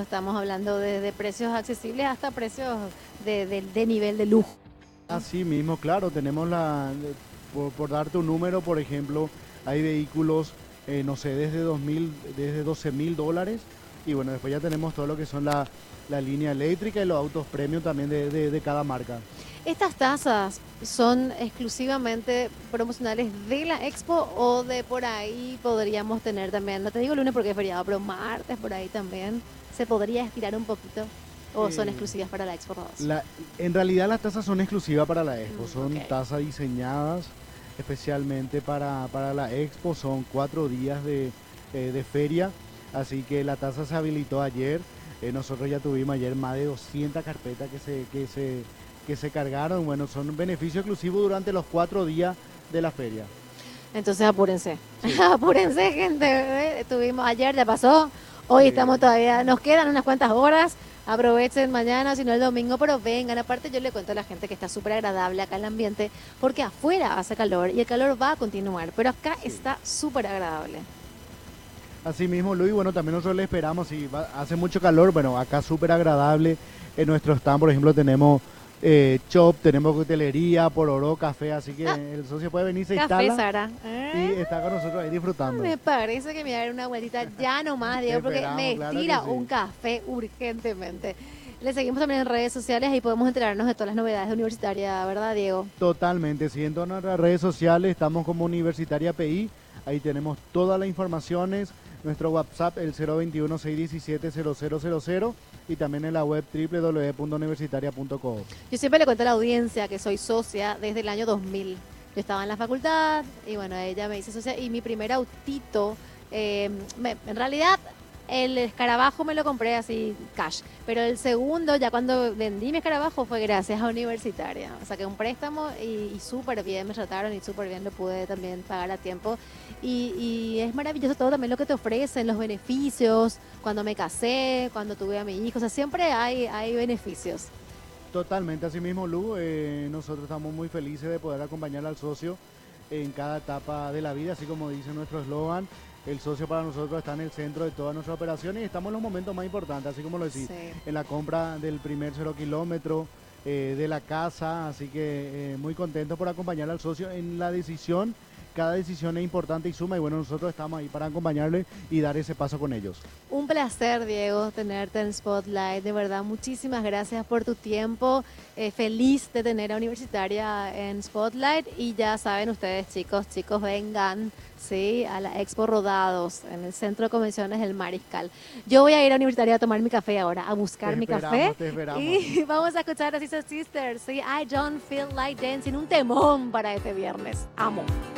estamos hablando de precios accesibles hasta precios de nivel de lujo. Así mismo, claro, tenemos por darte un número, por ejemplo, hay vehículos, no sé, desde 12.000 dólares, y bueno, después ya tenemos todo lo que son la línea eléctrica y los autos premium también de cada marca. ¿Estas tasas son exclusivamente promocionales de la Expo o de por ahí podríamos tener también, no te digo lunes porque es feriado, pero martes por ahí también se podría estirar un poquito o son Eh, exclusivas para la Expo Rodas? en realidad las tasas son exclusivas para la Expo, son Ok. tasas diseñadas especialmente para la Expo, son 4 días de feria, así que la tasa se habilitó ayer. Nosotros ya tuvimos ayer más de 200 carpetas que se cargaron. Bueno, son beneficios exclusivos durante los 4 días de la feria. Entonces apúrense, Sí. apúrense gente, tuvimos ayer, ya pasó, hoy estamos Eh, todavía, nos quedan unas cuantas horas, aprovechen mañana, si no el domingo, pero vengan, aparte yo le cuento a la gente que está súper agradable acá el ambiente, porque afuera hace calor y el calor va a continuar, pero acá sí. está súper agradable. Así mismo, Luis, bueno, también nosotros le esperamos, si hace mucho calor, bueno, acá súper agradable. En nuestro stand, por ejemplo, tenemos shop, tenemos coctelería, pororó, café, así que Ah, el socio puede venir, se café, instala Sara. y está con nosotros ahí disfrutando. Me parece que me voy a dar una vueltita ya nomás, Te Diego, porque esperamos, me claro que tira un sí. café urgentemente. Le seguimos también en redes sociales y podemos enterarnos de todas las novedades de Universitaria, ¿verdad, Diego? Totalmente, siguiendo en nuestras redes sociales, estamos como Universitaria PI, ahí tenemos todas las informaciones, nuestro WhatsApp el 021-617-0000 y también en la web www.universitaria.co. Yo siempre le cuento a la audiencia que soy socia desde el año 2000. Yo estaba en la facultad y bueno, ella me hizo socia y mi primer autito, en realidad el escarabajo me lo compré así cash, pero el segundo ya cuando vendí mi escarabajo fue gracias a Universitaria. Saqué un préstamo y súper bien me trataron y súper bien lo pude también pagar a tiempo. Y es maravilloso todo también lo que te ofrecen, los beneficios, cuando me casé, cuando tuve a mi hijo, o sea, siempre hay beneficios. Totalmente, así mismo, Lu, nosotros estamos muy felices de poder acompañar al socio en cada etapa de la vida, así como dice nuestro eslogan, el socio para nosotros está en el centro de todas nuestras operaciones y estamos en los momentos más importantes, así como lo decís, Sí. en la compra del primer 0 kilómetro, de la casa, así que muy contentos por acompañar al socio en la decisión. Cada decisión es importante y suma y bueno, nosotros estamos ahí para acompañarle y dar ese paso con ellos. Un placer, Diego, tenerte en Spotlight. De verdad, muchísimas gracias por tu tiempo. Feliz de tener a Universitaria en Spotlight. Y ya saben ustedes, chicos, vengan, sí, a la Expo Rodados en el Centro de Convenciones del Mariscal. Yo voy a ir a Universitaria a tomar mi café ahora, a buscar mi café. Te esperamos. Y vamos a escuchar a Sister Sisters, sí, I Don't Feel Like Dancing, un temón para este viernes. Amo.